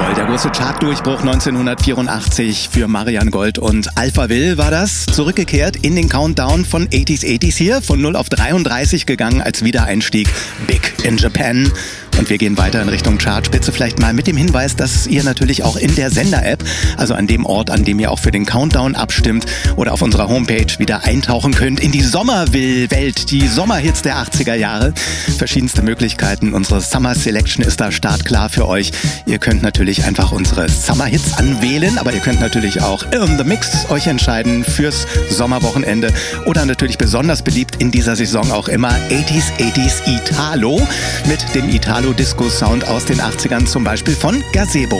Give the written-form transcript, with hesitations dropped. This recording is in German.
Jawohl, der große Chartdurchbruch 1984 für Marianne Gold und Alphaville war das. Zurückgekehrt in den Countdown von 80s hier, von 0 auf 33 gegangen als Wiedereinstieg. Big in Japan. Und wir gehen weiter in Richtung Chartspitze, vielleicht mal mit dem Hinweis, dass ihr natürlich auch in der Sender-App, also an dem Ort, an dem ihr auch für den Countdown abstimmt oder auf unserer Homepage wieder eintauchen könnt in die Sommerwelt, die Sommerhits der 80er Jahre. Verschiedenste Möglichkeiten. Unsere Summer Selection ist da startklar für euch. Ihr könnt natürlich einfach unsere Summer-Hits anwählen, aber ihr könnt natürlich auch in the Mix euch entscheiden fürs Sommerwochenende oder natürlich besonders beliebt in dieser Saison auch immer 80s Italo mit dem Italo-Disco-Sound aus den 80ern, zum Beispiel von Gazebo.